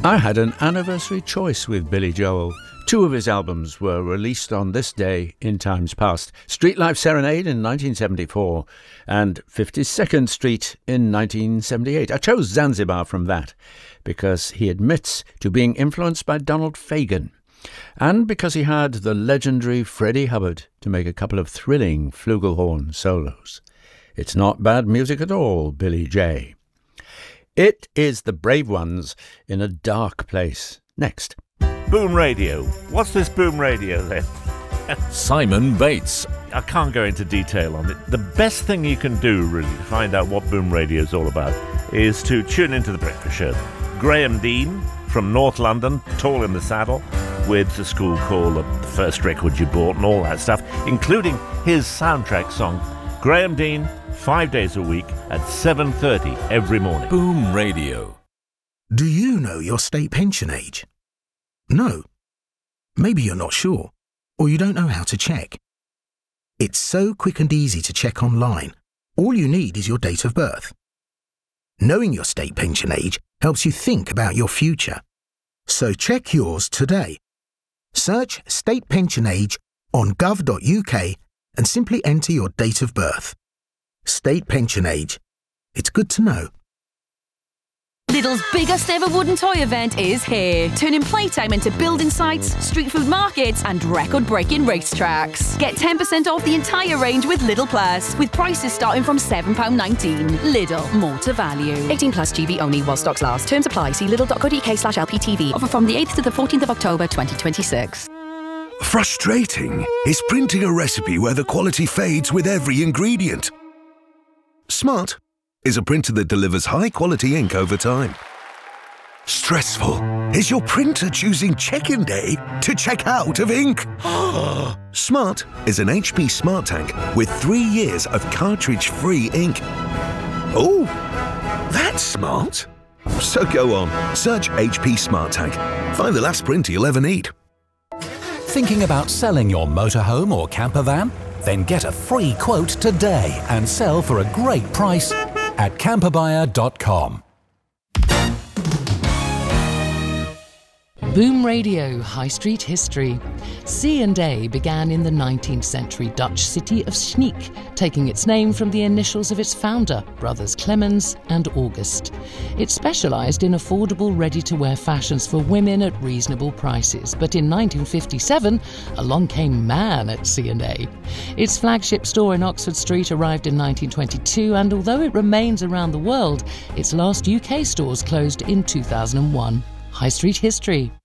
I had an anniversary choice with Billy Joel. Two of his albums were released on this day in times past. Street Life Serenade in 1974 and 52nd Street in 1978. I chose Zanzibar from that because he admits to being influenced by Donald Fagen and because he had the legendary Freddie Hubbard to make a couple of thrilling flugelhorn solos. It's not bad music at all, Billy J. It is the Brave Ones in a Dark Place. Next. Boom Radio. What's this Boom Radio then? Simon Bates. I can't go into detail on it. The best thing you can do, really, to find out what Boom Radio is all about is to tune into The Breakfast Show. Graham Dean from North London, tall in the saddle, with a school call, the first record you bought and all that stuff, including his soundtrack song. Graham Dean, 5 days a week at 7:30 every morning. Boom Radio. Do you know your state pension age? No. Maybe you're not sure, or you don't know how to check. It's so quick and easy to check online. All you need is your date of birth. Knowing your state pension age helps you think about your future. So check yours today. Search state pension age on gov.uk and simply enter your date of birth. State pension age. It's good to know. Lidl's biggest ever wooden toy event is here, turning playtime into building sites, street food markets and record-breaking racetracks. Get 10% off the entire range with Lidl Plus, with prices starting from £7.19. Lidl, more to value. 18 plus GB only while stocks last. Terms apply. See lidl.co.uk/LPTV. Offer from the 8th to the 14th of October 2026. Frustrating is printing a recipe where the quality fades with every ingredient. Smart is a printer that delivers high-quality ink over time. Stressful is your printer choosing check-in day to check out of ink. Smart is an HP Smart Tank with 3 years of cartridge-free ink. Oh, that's smart. So go on, search HP Smart Tank. Find the last printer you'll ever need. Thinking about selling your motorhome or camper van? Then get a free quote today and sell for a great price at camperbuyer.com. Boom Radio High Street History. C&A began in the 19th century Dutch city of Sneek, taking its name from the initials of its founder, brothers Clemens and August. It specialised in affordable ready-to-wear fashions for women at reasonable prices, but in 1957, along came Man at C&A. Its flagship store in Oxford Street arrived in 1922, and although it remains around the world, its last UK stores closed in 2001. High Street History.